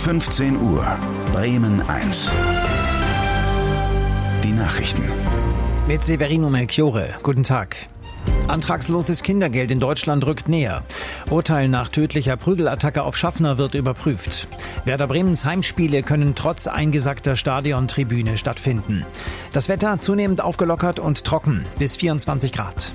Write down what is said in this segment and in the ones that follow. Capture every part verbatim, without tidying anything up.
fünfzehn Uhr, Bremen eins. Die Nachrichten. Mit Severino Melchiorre. Guten Tag. Antragsloses Kindergeld in Deutschland rückt näher. Urteil nach tödlicher Prügelattacke auf Schaffner wird überprüft. Werder Bremens Heimspiele können trotz eingesackter Stadiontribüne stattfinden. Das Wetter zunehmend aufgelockert und trocken, bis vierundzwanzig Grad.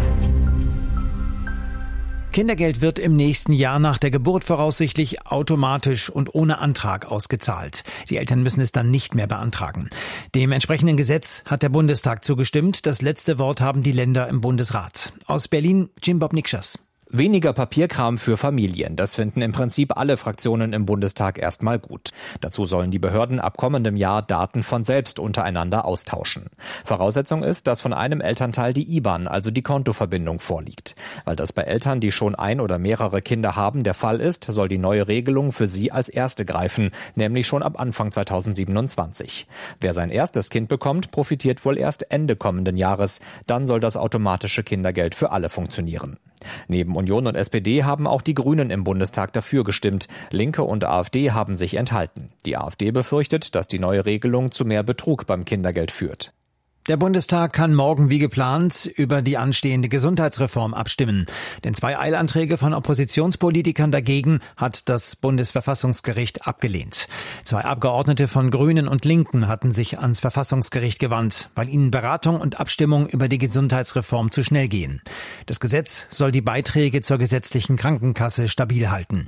Kindergeld wird im nächsten Jahr nach der Geburt voraussichtlich automatisch und ohne Antrag ausgezahlt. Die Eltern müssen es dann nicht mehr beantragen. Dem entsprechenden Gesetz hat der Bundestag zugestimmt. Das letzte Wort haben die Länder im Bundesrat. Aus Berlin, Jim Bob Nikschas. Weniger Papierkram für Familien, das finden im Prinzip alle Fraktionen im Bundestag erstmal gut. Dazu sollen die Behörden ab kommendem Jahr Daten von selbst untereinander austauschen. Voraussetzung ist, dass von einem Elternteil die I B A N, also die Kontoverbindung, vorliegt. Weil das bei Eltern, die schon ein oder mehrere Kinder haben, der Fall ist, soll die neue Regelung für sie als erste greifen, nämlich schon ab Anfang zweitausendsiebenundzwanzig. Wer sein erstes Kind bekommt, profitiert wohl erst Ende kommenden Jahres. Dann soll das automatische Kindergeld für alle funktionieren. Neben Union und S P D haben auch die Grünen im Bundestag dafür gestimmt. Linke und AfD haben sich enthalten. Die AfD befürchtet, dass die neue Regelung zu mehr Betrug beim Kindergeld führt. Der Bundestag kann morgen wie geplant über die anstehende Gesundheitsreform abstimmen. Denn zwei Eilanträge von Oppositionspolitikern dagegen hat das Bundesverfassungsgericht abgelehnt. Zwei Abgeordnete von Grünen und Linken hatten sich ans Verfassungsgericht gewandt, weil ihnen Beratung und Abstimmung über die Gesundheitsreform zu schnell gehen. Das Gesetz soll die Beiträge zur gesetzlichen Krankenkasse stabil halten.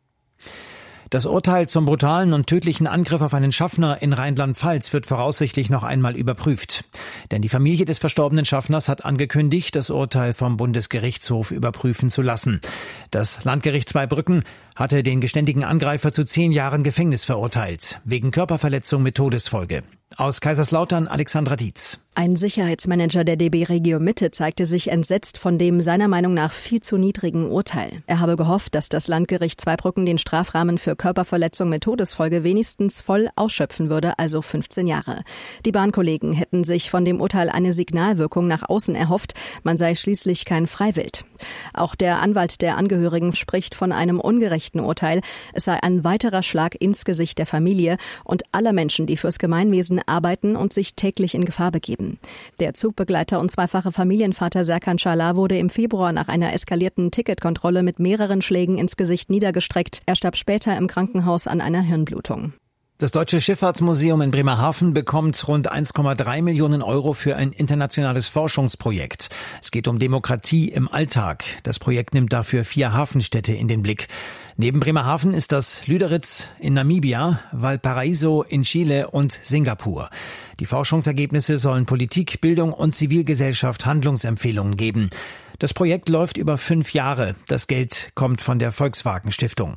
Das Urteil zum brutalen und tödlichen Angriff auf einen Schaffner in Rheinland-Pfalz wird voraussichtlich noch einmal überprüft. Denn die Familie des verstorbenen Schaffners hat angekündigt, das Urteil vom Bundesgerichtshof überprüfen zu lassen. Das Landgericht Zweibrücken hatte den geständigen Angreifer zu zehn Jahren Gefängnis verurteilt, wegen Körperverletzung mit Todesfolge. Aus Kaiserslautern Alexandra Dietz. Ein Sicherheitsmanager der D B Regio Mitte zeigte sich entsetzt von dem seiner Meinung nach viel zu niedrigen Urteil. Er habe gehofft, dass das Landgericht Zweibrücken den Strafrahmen für Körperverletzung mit Todesfolge wenigstens voll ausschöpfen würde, also fünfzehn Jahre. Die Bahnkollegen hätten sich von dem Urteil eine Signalwirkung nach außen erhofft, man sei schließlich kein Freiwild. Auch der Anwalt der Angehörigen spricht von einem ungerechten Urteil. Es sei ein weiterer Schlag ins Gesicht der Familie und aller Menschen, die fürs Gemeinwesen arbeiten und sich täglich in Gefahr begeben. Der Zugbegleiter und zweifache Familienvater Serkan Çağlar wurde im Februar nach einer eskalierten Ticketkontrolle mit mehreren Schlägen ins Gesicht niedergestreckt. Er starb später im Krankenhaus an einer Hirnblutung. Das Deutsche Schifffahrtsmuseum in Bremerhaven bekommt rund eins Komma drei Millionen Euro für ein internationales Forschungsprojekt. Es geht um Demokratie im Alltag. Das Projekt nimmt dafür vier Hafenstädte in den Blick. Neben Bremerhaven ist das Lüderitz in Namibia, Valparaiso in Chile und Singapur. Die Forschungsergebnisse sollen Politik, Bildung und Zivilgesellschaft Handlungsempfehlungen geben. Das Projekt läuft über fünf Jahre. Das Geld kommt von der Volkswagen Stiftung.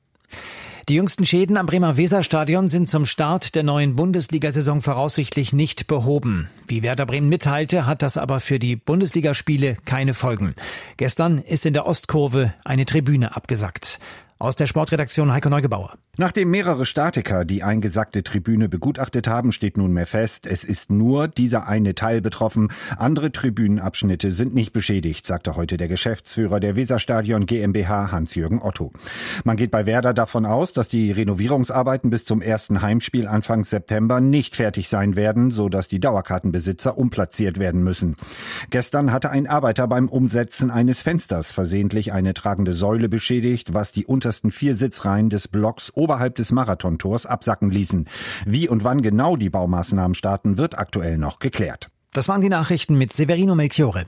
Die jüngsten Schäden am Bremer Weserstadion sind zum Start der neuen Bundesliga-Saison voraussichtlich nicht behoben. Wie Werder Bremen mitteilte, hat das aber für die Bundesligaspiele keine Folgen. Gestern ist in der Ostkurve eine Tribüne abgesackt. Aus der Sportredaktion Heiko Neugebauer. Nachdem mehrere Statiker die eingesackte Tribüne begutachtet haben, steht nunmehr fest, es ist nur dieser eine Teil betroffen. Andere Tribünenabschnitte sind nicht beschädigt, sagte heute der Geschäftsführer der Weserstadion GmbH Hans-Jürgen Otto. Man geht bei Werder davon aus, dass die Renovierungsarbeiten bis zum ersten Heimspiel Anfang September nicht fertig sein werden, sodass die Dauerkartenbesitzer umplatziert werden müssen. Gestern hatte ein Arbeiter beim Umsetzen eines Fensters versehentlich eine tragende Säule beschädigt, was die untersten vier Sitzreihen des Blocks oberhalb des Marathontors absacken ließen. Wie und wann genau die Baumaßnahmen starten, wird aktuell noch geklärt. Das waren die Nachrichten mit Severino Melchiorre.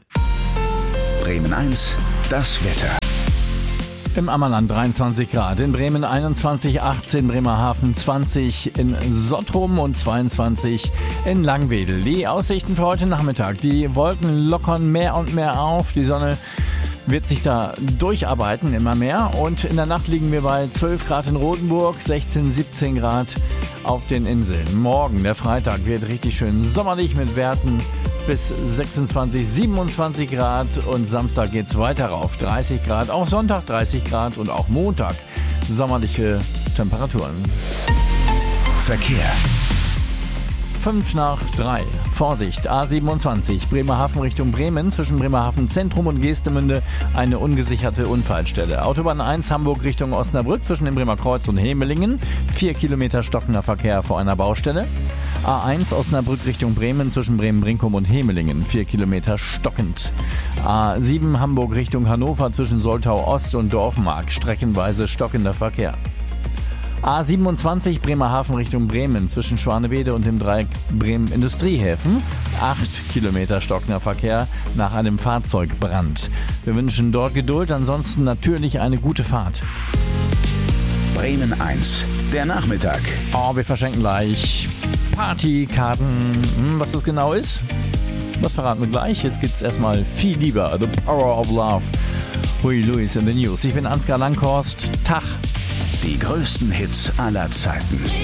Bremen eins, das Wetter. Im Ammerland dreiundzwanzig Grad, in Bremen einundzwanzig, achtzehn, Bremerhaven zwanzig, in Sottrum und zweiundzwanzig in Langwedel. Die Aussichten für heute Nachmittag. Die Wolken lockern mehr und mehr auf, die Sonne wird sich da durcharbeiten, immer mehr. Und in der Nacht liegen wir bei zwölf Grad in Rotenburg, sechzehn, siebzehn Grad auf den Inseln. Morgen, der Freitag, wird richtig schön sommerlich mit Werten bis sechsundzwanzig, siebenundzwanzig Grad. Und Samstag geht's weiter rauf, dreißig Grad. Auch Sonntag dreißig Grad und auch Montag sommerliche Temperaturen. Verkehr. Fünf nach drei. Vorsicht, A siebenundzwanzig, Bremerhaven Richtung Bremen, zwischen Bremerhaven Zentrum und Geestemünde eine ungesicherte Unfallstelle. Autobahn eins Hamburg Richtung Osnabrück, zwischen dem Bremer Kreuz und Hemelingen, vier Kilometer stockender Verkehr vor einer Baustelle. A eins Osnabrück Richtung Bremen, zwischen Bremen-Brinkum und Hemelingen, vier Kilometer stockend. A sieben Hamburg Richtung Hannover, zwischen Soltau Ost und Dorfmark, streckenweise stockender Verkehr. A siebenundzwanzig Bremerhaven Richtung Bremen, zwischen Schwanewede und dem Dreieck Bremen Industriehäfen. acht Kilometer stockender Verkehr nach einem Fahrzeugbrand. Wir wünschen dort Geduld, ansonsten natürlich eine gute Fahrt. Bremen eins, der Nachmittag. Oh, wir verschenken gleich Partykarten. Hm, was das genau ist, das verraten wir gleich. Jetzt gibt's erstmal viel lieber The Power of Love. Huey Lewis in the News. Ich bin Ansgar Langhorst. Tag. Die größten Hits aller Zeiten.